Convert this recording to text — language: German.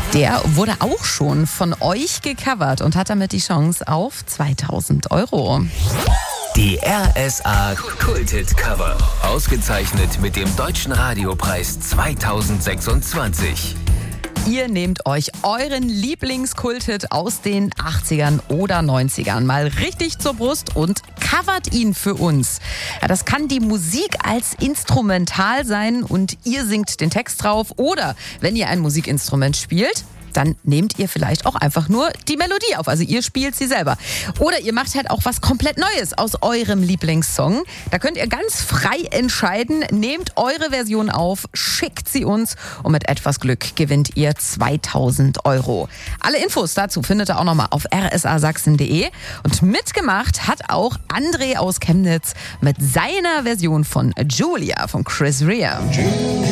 Der wurde auch schon von euch gecovert und hat damit die Chance auf 2.000 Euro. Die RSA Kulthit-Cover. Ausgezeichnet mit dem Deutschen Radiopreis 2026. Ihr nehmt euch euren Lieblingskulthit aus den 80ern oder 90ern mal richtig zur Brust und covert ihn für uns. Ja, das kann die Musik als Instrumental sein und ihr singt den Text drauf. Oder wenn ihr ein Musikinstrument spielt, dann nehmt ihr vielleicht auch einfach nur die Melodie auf. Also ihr spielt sie selber. Oder ihr macht halt auch was komplett Neues aus eurem Lieblingssong. Da könnt ihr ganz frei entscheiden. Nehmt eure Version auf, schickt sie uns und mit etwas Glück gewinnt ihr 2.000 Euro. Alle Infos dazu findet ihr auch nochmal auf rsasachsen.de. Und mitgemacht hat auch André aus Chemnitz mit seiner Version von Julia von Chris Rea.